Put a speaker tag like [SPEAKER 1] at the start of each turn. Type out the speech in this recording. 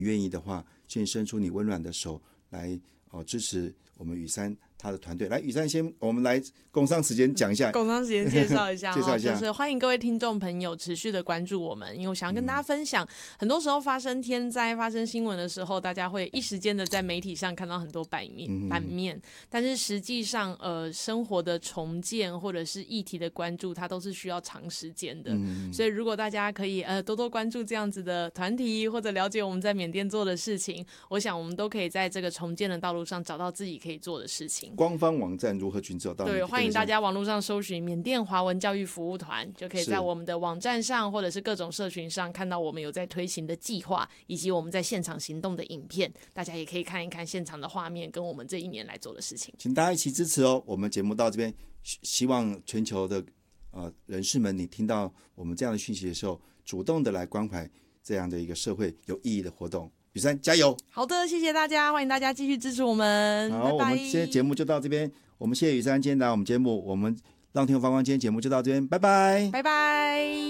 [SPEAKER 1] 愿意的话，先伸出你温暖的手来支持我们雨珊他的团队。来，雨珊先，我们来工商时间讲一下，
[SPEAKER 2] 工商时间介绍一下，
[SPEAKER 1] 介绍一下，
[SPEAKER 2] 就是欢迎各位听众朋友持续的关注我们，因为我想要跟大家分享，很多时候发生天灾、发生新闻的时候，大家会一时间的在媒体上看到很多版面，但是实际上生活的重建或者是议题的关注，它都是需要长时间的，所以如果大家可以多多关注这样子的团体，或者了解我们在缅甸做的事情，我想我们都可以在这个重建的道路上找到自己可以做的事情。
[SPEAKER 1] 官方网站如何寻找到？
[SPEAKER 2] 对，欢迎大家网络上搜寻缅甸华文教育服务团，就可以在我们的网站上或者是各种社群上看到我们有在推行的计划，以及我们在现场行动的影片，大家也可以看一看现场的画面跟我们这一年来做的事情。
[SPEAKER 1] 请大家一起支持哦！我们节目到这边，希望全球的人士们，你听到我们这样的讯息的时候，主动的来关怀这样的一个社会有意义的活动。雨珊加油！
[SPEAKER 2] 好的，谢谢大家，欢迎大家继续支持我们。
[SPEAKER 1] 好，
[SPEAKER 2] 拜拜。
[SPEAKER 1] 我们今天节目就到这边，我们谢谢雨珊今天来我们节目，我们让天发光今天节目就到这边，拜拜，
[SPEAKER 2] 拜拜。